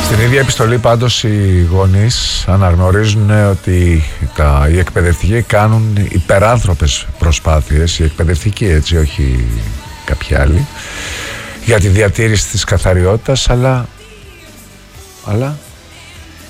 Στην ίδια επιστολή πάντως οι γονείς αναγνωρίζουν ότι οι εκπαιδευτικοί κάνουν υπεράνθρωπες προσπάθειες, οι εκπαιδευτικοί έτσι, όχι κάποιοι άλλοι, για τη διατήρηση της καθαριότητας, αλλά